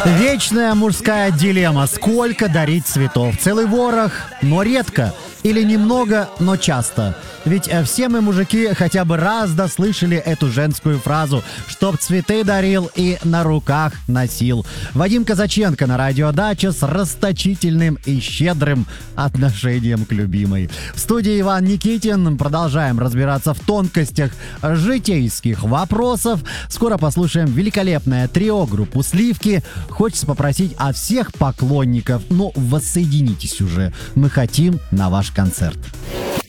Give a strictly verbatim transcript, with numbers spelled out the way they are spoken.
Вечная мужская дилемма. Сколько дарить цветов? Целый ворох, но редко. Или немного, но часто. Ведь э, все мы, мужики, хотя бы раз дослышали эту женскую фразу, чтоб цветы дарил и на руках носил. Вадим Казаченко на радиодаче с расточительным и щедрым отношением к любимой. В студии Иван Никитин. Продолжаем разбираться в тонкостях житейских вопросов. Скоро послушаем великолепное трио группу «Сливки». Хочется попросить от всех поклонников, ну, воссоединитесь уже. Мы хотим на ваш концерт.